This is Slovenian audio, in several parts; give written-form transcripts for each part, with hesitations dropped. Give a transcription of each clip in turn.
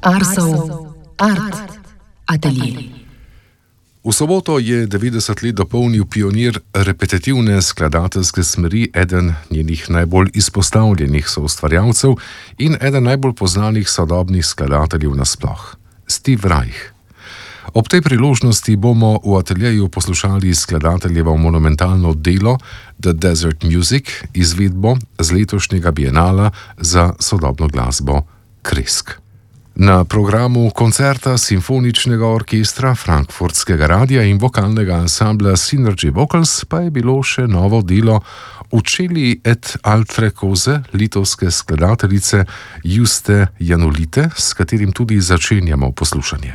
Arsov Art Atelje. V soboto je 90 let dopolnil pionir repetitivne skladateljske smeri, eden njenih najbolj izpostavljenih soustvarjalcev in eden najbolj poznanih sodobnih skladateljev nasploh, Steve Reich. Ob tej priložnosti bomo v ateljeju poslušali skladateljevo monumentalno delo The Desert Music, izvedbo z letošnjega bienala za sodobno glasbo Kresk. Na programu koncerta Simfoničnega orkestra Frankfurtskega radia in vokalnega ansambla Synergy Vocals pa je bilo še novo delo Uccelli et altre cose litovske skladateljice Juste Janulite, s katerim tudi začenjamo poslušanje.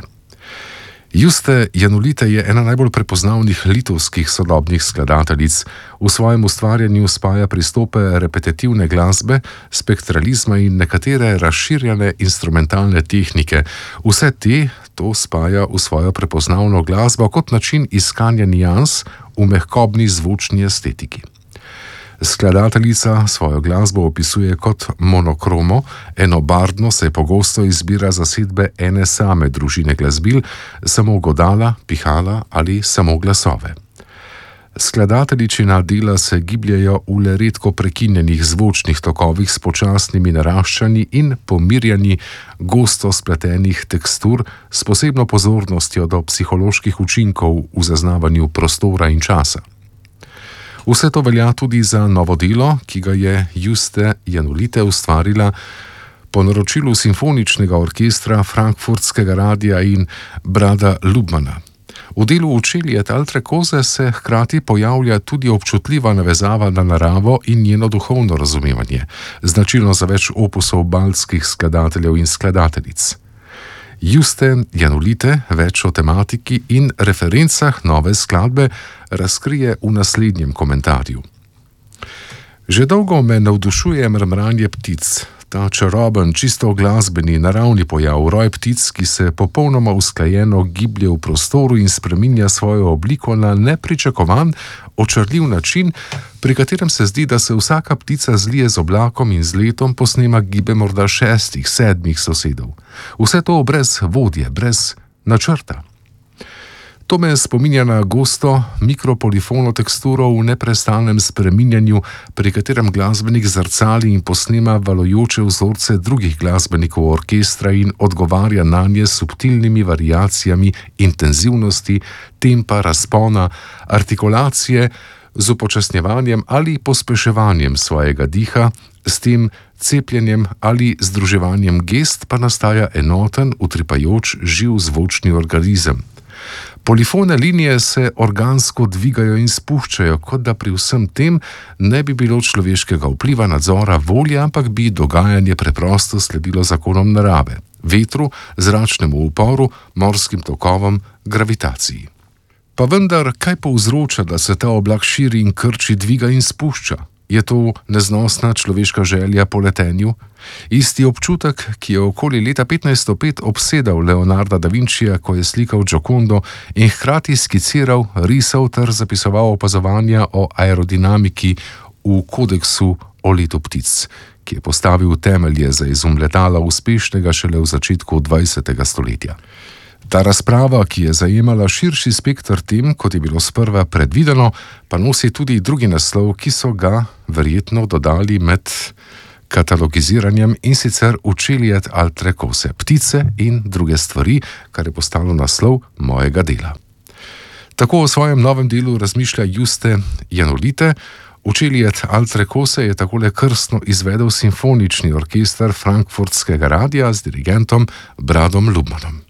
Juste Janulite je ena najbolj prepoznavnih litovskih sodobnih skladateljic. V svojem ustvarjanju spaja pristope repetitivne glasbe, spektralizma in nekatere razširjene instrumentalne tehnike. Vse to spaja v svojo prepoznavno glasbo kot način iskanja nijans v mehkobni zvočni estetiki. Skladateljica svojo glasbo opisuje kot monokromo, enobarvno, saj pogosto izbira zasedbe ene same družine glasbil, samo godala, pihala ali samo glasove. Skladateljičina dela se gibljajo v le redko prekinjenih zvočnih tokovih s počasnimi naraščanji in pomirjanji gosto spletenih tekstur s posebno pozornostjo do psiholoških učinkov v zaznavanju prostora in časa. Vse to velja tudi za novo delo, ki ga je Juste Janulite ustvarila po naročilu Simfoničnega orkestra Frankfurtskega radia in Brada Lubmana. V delu Uccelli et altre cose se hkrati pojavlja tudi občutljiva navezava na naravo in njeno duhovno razumevanje, značilno za več opusov baltskih skladateljev in skladateljic. Juste Janulite več o tematiki in referencah nove skladbe razkrije v naslednjem komentarju. Že dolgo me navdušuje mrmranje ptic, ta čaroben, čisto glasbeni, naravni pojav, roj ptic, ki se popolnoma usklajeno giblje v prostoru in spreminja svojo obliko na nepričakovan, očarljiv način, pri katerem se zdi, da se vsaka ptica zlije z oblakom in z letom posnema gibe morda 6, 7 sosedov. Vse to brez vodje, brez načrta. To me spominja na gosto mikropolifono teksturo v neprestanem spreminjanju, pri katerem glasbenik zrcali in posnema valujoče vzorce drugih glasbenikov orkestra in odgovarja nanje s subtilnimi variacijami intenzivnosti, tempa, razpona, artikulacije, z upočasnjevanjem ali pospeševanjem svojega diha, s tem cepljenjem ali združevanjem gest pa nastaja enoten, utripajoč, živ zvočni organizem. Polifone linije se organsko dvigajo in spuščajo, kot da pri vsem tem ne bi bilo človeškega vpliva, nadzora, volje, ampak bi dogajanje preprosto sledilo zakonom narave, vetru, zračnemu uporu, morskim tokovom, gravitaciji. Pa vendar, kaj povzroča, da se ta oblak širi in krči, dviga in spušča? Je to neznosna človeška želja po letenju? Isti občutek, ki je okoli leta 1505 obsedal Leonarda da Vincija, ko je slikal Giocondo in hkrati skiciral, risal ter zapisoval opazovanja o aerodinamiki v kodeksu o letu ptic, ki je postavil temelje za izum letala uspešnega šele v začetku 20. stoletja. Ta razprava, ki je zajemala širši spekter tem, kot je bilo sprva predvideno, pa nosi tudi drugi naslov, ki so ga verjetno dodali med katalogiziranjem, in sicer Uccelli et altre cose, ptice in druge stvari, kar je postalo naslov mojega dela. Tako o svojem novem delu razmišlja Juste Janulite. Uccelli et altre cose je takole krstno izvedel Simfonični orkester Frankfurtskega radia z dirigentom Bradom Lubmanom.